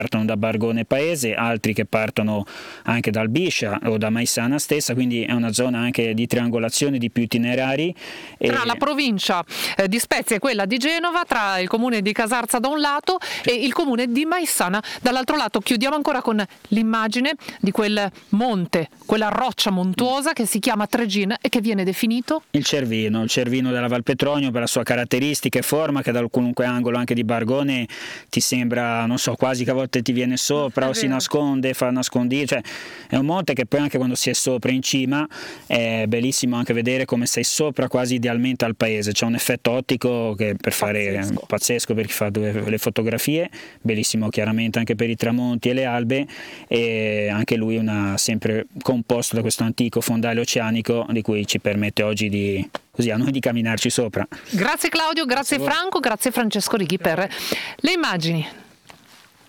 partono da Bargone Paese, altri che partono anche dal Biscia o da Maissana stessa, quindi è una zona anche di triangolazione di più itinerari. Tra la provincia di Spezia e quella di Genova, tra il comune di Casarza da un lato e il comune di Maissana dall'altro lato. Chiudiamo ancora con l'immagine di quel monte, quella roccia montuosa che si chiama Tregin e che viene definito il Cervino della Val Petronio, per la sua caratteristica e forma, che da qualunque angolo anche di Bargone ti sembra, non so, quasi che a volte ti viene sopra o si nasconde, fa nascondiglio, cioè è un monte che poi anche quando si è sopra in cima è bellissimo anche vedere come sei sopra quasi idealmente al paese, c'è un effetto ottico che per fare pazzesco per chi fa le fotografie, bellissimo chiaramente anche per i tramonti e le albe, e anche lui sempre composto da questo antico fondale oceanico di cui ci permette oggi a noi di camminarci sopra. Grazie Claudio, grazie Franco, grazie Francesco Righi per le immagini.